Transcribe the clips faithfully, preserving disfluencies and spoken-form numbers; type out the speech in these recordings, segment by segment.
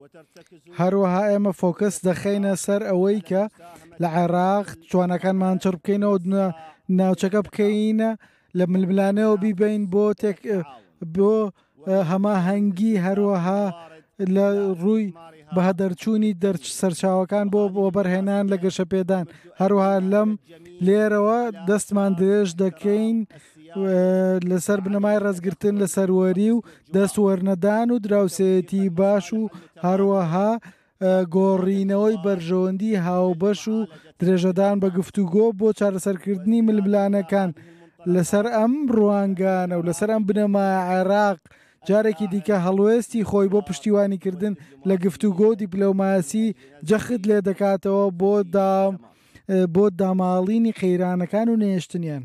هەروەها ئێمە فۆکس دەخینە سەر ئەوەی کە لە عێراق توانەکانمان چڕ بکەینەوە ناوچەکە بکەینە لە ململانەوە بیبین بۆ تێک بۆ هەماهەنگی هەروەها لە ڕووی بەهە دەرچوونی دەرچ سەرچاوەکان بۆ بۆ بەرهێنان لە گەشەپێدان هەروەها لەم لێرەوە دەستمان درێژ دەکەین لەسەر بنەمای ڕێزگرتن لە سەروەری و دەستوەرنەدان و دراوسێتی باش و هەروەها گۆڕینەوەی بەرژەوەندی هاوبەش و درێژەدان بە گفتوگۆ بۆ چارەسەرکردنی ململانەکان لەسەر ئەم ڕوانگانە و لەسەر ئەم بنەمای عێراق جارێکی دیکە هەڵوێستی خۆی بۆ پشتیوانیکردن لە گفتوگۆ و دیپلۆماسی جەخت لێ دەکاتەوە بۆ دام بۆ داماڵینی قەیرانەکان و نێشتنیان.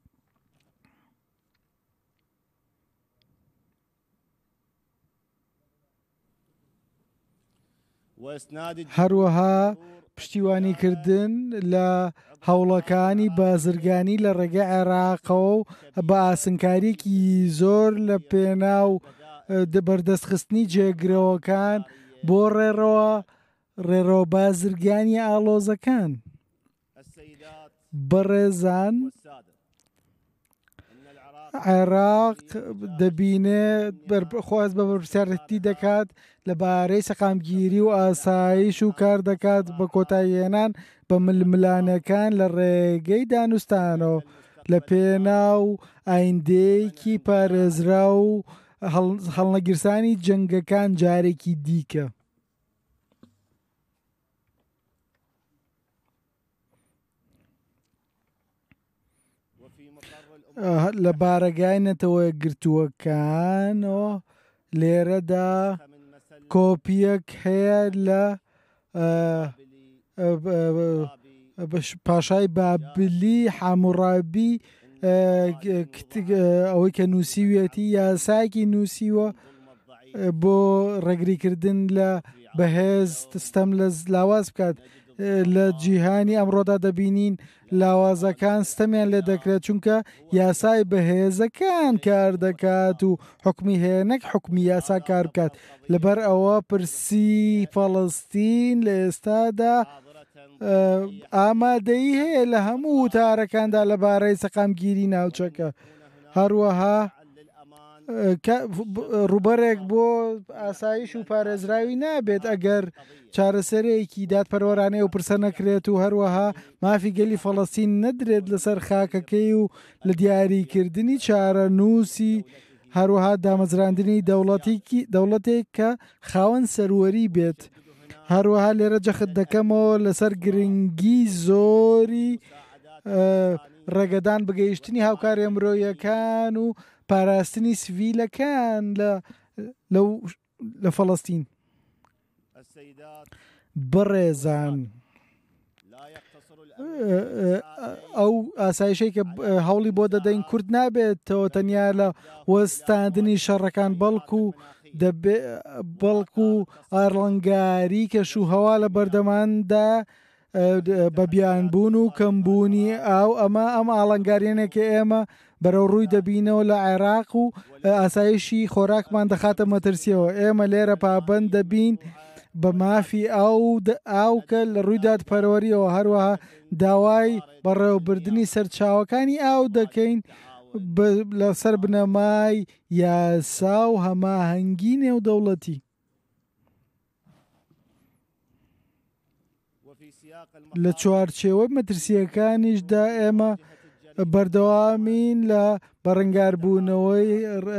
هەروەها پشتیوانیکردن لە هەوڵەکانی بازرگانی لە ڕێگەی عێراقەوە و بە ئاسنکاریەکی زۆر لە پێناو بەردەستخستنی جێگرەوەکان بۆ ڕێڕەوە ڕێڕەوە بازرگانی ئاڵۆزەکان. بەڕێزان عێراق دەبینێت خواست بە بەرپرسیارەتی دەکات لەبارەی سەقامگیری و ئاسایش و کار دەکات بە کۆتاییهێنان بە ململانەکان لە ڕێگەی دانوستانەوە لە پێناو ئایندەیەکی پارێزرا و هەڵنەگیرسانی جەنگەکان جارێکی دیکە. لە بارەگای نەتەوە گرتووەکانەوە لێرەدا کۆپیەک هەیە لە پاشای بابلی حاموڕابی ئەوەی کە نووسیوێتی یاساکی نووسیوە بۆ ڕێگریکردن لە بەهێز ستەم لە لاواز بکات. لە جیهانی ئەمڕۆدا دەبینین لاوازەکان ستەمیان لێ دەکرێت چونکە یاسای بەهێزەکان کار دەکات و حکمی هەیە نەک حکمی یاسا کار بکات. لەبەر ئەوە پرسی فەڵەستین لە ئێستادا ئامادەیی هەیە لە هەموو وتارەکاندا لەبارەی سەقامگیری ناوچەکە. هەروەها ڕوبەرێک بۆ ئاسایش و پارێزراوی نابێت ئەگەر چارەسەرێکی دادپەروەرانەی و پرسە نەکرێت و هەروەها مافی گەلی فەڵەستین نەدرێت لەسەر خاکەکەی و لە دیاریکردنی چارە نووسی هەروەها دامەزراندنی دەوڵەتێک کە خاوەن سەروەری بێت. هەروەها لێرە جەخت دەکەمەوە لەسەر گرنگی زۆری ڕێگەدان بگەیشتنی هاوکاری مرۆییەکان و پاراستنی سڤیلەکان لە فەڵەستین. بەڕێزان ئەو ئاسایشەی کە هەوڵی بۆ دەدەین کورد نابێتەوە تەنیا لە وەستاندنی شەڕەکان بەڵکو بەڵکو ئاڕەنگاری کەش و هەوا لە بەردەماندا بە بیانبوون و کەمبوونی ئاو ئەمە ئەم ئاڵنگارێنێکە ئێمە بەرەو ڕووی دەبینەوە لە عێراق و ئاسایشی خۆراکمان دەخاتە مەترسیەوە. ئێمە لێرە پابەند دەبین بە مافی ئاو ئاوکە لە ڕووی دادپەروەریەوە هەروەها داوای بەڕێوەبردننی سەرچاوەکانی ئاو دەکەین لەسەر بنەمای یاسا و هەماهەنگی نێودەوڵەتی. لە چوارچێوەی مەترسیەکانیشدا ئێمە بەردەوامین لە بەڕەنگاربوونەوەی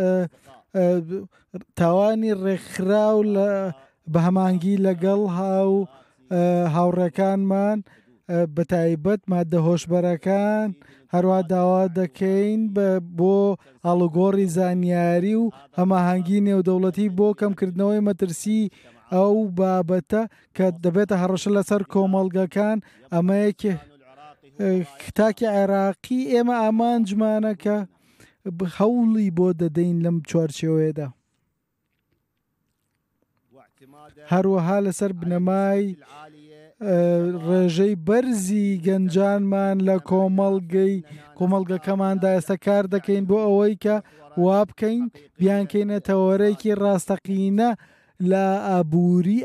تاوانی ڕێکخراو لە بە هەمانگی لەگەڵ هاو هاوڕێکانمان بە تایبەت ماددە هۆشبەرەکان هەروە داوا دەکەین بۆ ئاڵوگۆڕی زانیاری و هەماهەنگی نێودەوڵەتی بۆ کەمکردنەوەی مەترسی ئەو بابەتە کە دەبێتە هەڕەشە لەسەر کۆمەڵگەکان. ئەمەیەکی کتاکی عێراقی ئێمە ئامانجمانەکە هەوڵی بۆ دەدەین لەم چوارچێوەیەدا. هەروەها لەسەر بنەمای ڕێژەی بەرزی گەنجانمان لە کۆمەڵگەی کۆمەڵگەکەماندا ئێستا کار دەکەین بۆ ئەوەی کە وا بکەین بیانکەینە تەوەرەیەکی ڕاستەقینە لە ئابووری